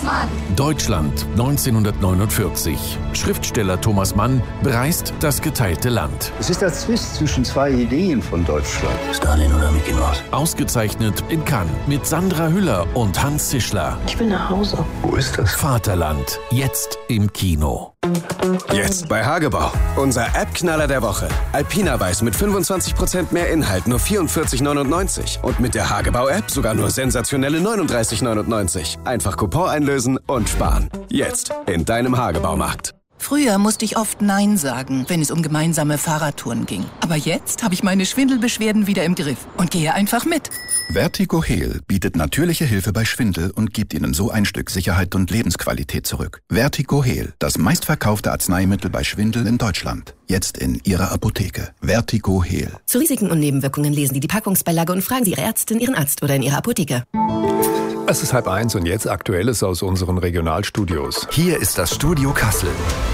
Mann. Deutschland 1949. Schriftsteller Thomas Mann bereist das geteilte Land. Es ist der Zwist zwischen zwei Ideen von Deutschland. Stalin oder Mickey Mouse? Ausgezeichnet in Cannes mit Sandra Hüller und Hans Zischler. Ich will nach Hause. Wo ist das? Vaterland. Jetzt im Kino. Jetzt bei Hagebau. Unser App-Knaller der Woche. Alpina Weiß mit 25% mehr Inhalt, nur 44,99. Und mit der Hagebau-App sogar nur sensationelle 39,99. Einfach Coupon einlösen und sparen. Jetzt in deinem Hagebaumarkt. Früher musste ich oft Nein sagen, wenn es um gemeinsame Fahrradtouren ging. Aber jetzt habe ich meine Schwindelbeschwerden wieder im Griff und gehe einfach mit. Vertigo Heal bietet natürliche Hilfe bei Schwindel und gibt Ihnen so ein Stück Sicherheit und Lebensqualität zurück. Vertigo Heal, das meistverkaufte Arzneimittel bei Schwindel in Deutschland. Jetzt in Ihrer Apotheke. Vertigo Heal. Zu Risiken und Nebenwirkungen lesen Sie die Packungsbeilage und fragen Sie Ihre Ärztin, Ihren Arzt oder in Ihrer Apotheke. Es ist 12:30 und jetzt Aktuelles aus unseren Regionalstudios. Hier ist das Studio Kassel.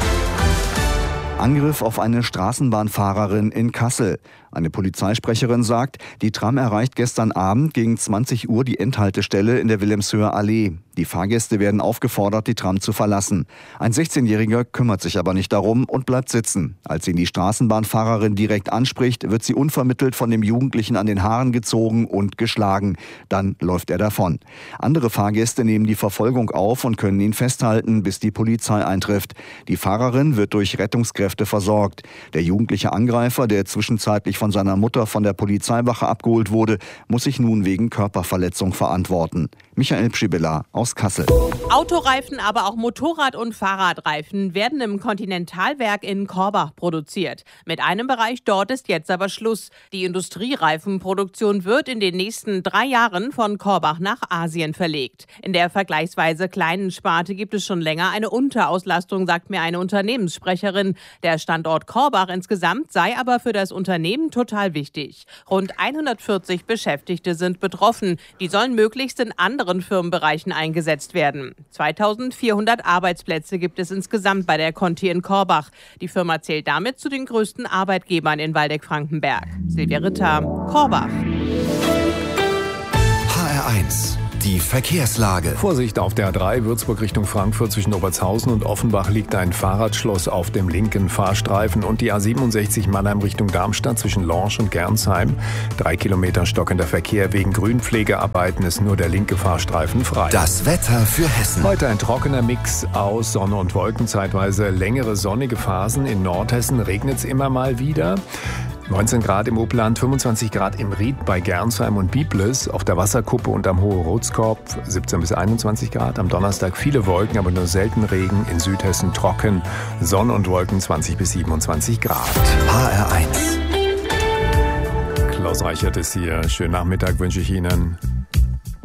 Angriff auf eine Straßenbahnfahrerin in Kassel. Eine Polizeisprecherin sagt, die Tram erreicht gestern Abend gegen 20 Uhr die Endhaltestelle in der Wilhelmshöher Allee. Die Fahrgäste werden aufgefordert, die Tram zu verlassen. Ein 16-Jähriger kümmert sich aber nicht darum und bleibt sitzen. Als ihn die Straßenbahnfahrerin direkt anspricht, wird sie unvermittelt von dem Jugendlichen an den Haaren gezogen und geschlagen. Dann läuft er davon. Andere Fahrgäste nehmen die Verfolgung auf und können ihn festhalten, bis die Polizei eintrifft. Die Fahrerin wird durch Rettungskräfte versorgt. Der jugendliche Angreifer, der zwischenzeitlich von seiner Mutter von der Polizeiwache abgeholt wurde, muss sich nun wegen Körperverletzung verantworten. Michael Pschibilla aus Kassel. Autoreifen, aber auch Motorrad- und Fahrradreifen werden im Continental-Werk in Korbach produziert. Mit einem Bereich dort ist jetzt aber Schluss. Die Industriereifenproduktion wird in den nächsten 3 Jahren von Korbach nach Asien verlegt. In der vergleichsweise kleinen Sparte gibt es schon länger eine Unterauslastung, sagt mir eine Unternehmenssprecherin. Der Standort Korbach insgesamt sei aber für das Unternehmen total wichtig. Rund 140 Beschäftigte sind betroffen. Die sollen möglichst in anderen Firmenbereichen eingesetzt werden. 2400 Arbeitsplätze gibt es insgesamt bei der Conti in Korbach. Die Firma zählt damit zu den größten Arbeitgebern in Waldeck-Frankenberg. Silvia Ritter, Korbach. HR1. Die Verkehrslage. Vorsicht auf der A3 Würzburg Richtung Frankfurt zwischen Obertshausen und Offenbach liegt ein Fahrradschloss auf dem linken Fahrstreifen und die A67 Mannheim Richtung Darmstadt zwischen Lorsch und Gernsheim. 3 Kilometer stockender Verkehr. Wegen Grünpflegearbeiten ist nur der linke Fahrstreifen frei. Das Wetter für Hessen. Heute ein trockener Mix aus Sonne und Wolken, zeitweise längere sonnige Phasen. In Nordhessen regnet es immer mal wieder. 19 Grad im Upland, 25 Grad im Ried bei Gernsheim und Biblis, auf der Wasserkuppe und am Hohe Rotskorb 17 bis 21 Grad. Am Donnerstag viele Wolken, aber nur selten Regen. In Südhessen trocken, Sonne und Wolken 20 bis 27 Grad. HR1. Klaus Reichert ist hier. Schönen Nachmittag wünsche ich Ihnen.